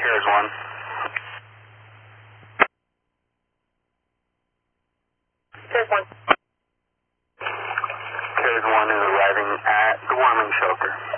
CARES 1. CARES 1. CARES 1 is arriving at the warming shelter.